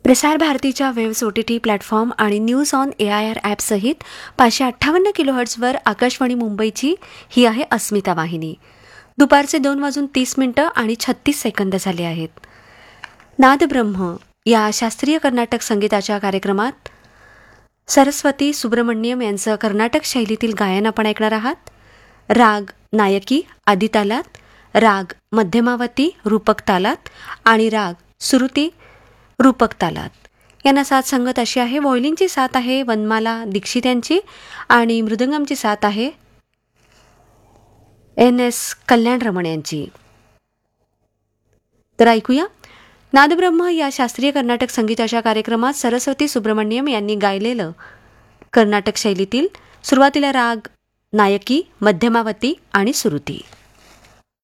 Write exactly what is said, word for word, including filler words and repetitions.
प्रसार भारतीच्या waves O T T platform आणि news on A I R ॲपसहित पाचशे अठ्ठावन्न किलोहर्ट्झवर आकाशवाणी मुंबईची ही आहे अस्मिता वाहिनी. दुपारचे दोन वाजून तीस मिनिटं आणि छत्तीस सेकंद झाले आहेत. नादब्रह्म या शास्त्रीय कर्नाटक संगीताच्या कार्यक्रमात सरस्वती सुब्रमण्यम यांचं कर्नाटक शैलीतील गायन आपण ऐकणार आहात. राग नायकी आदितालात, राग मध्यमावती रूपक तालात आणि राग सुरुती रूपक तालात. यांना साथ संगत अशी आहे. व्हायोलिनची साथ आहे वनमाला दीक्षित यांची आणि मृदंगमची साथ आहे एन एस कल्याण रमण यांची. तर ऐकूया नादब्रह्म या शास्त्रीय कर्नाटक संगीताच्या कार्यक्रमात सरस्वती सुब्रमण्यम यांनी गायलेलं कर्नाटक शैलीतील सुरुवातीला राग नायकी, मध्यमावती आणि सुरुती.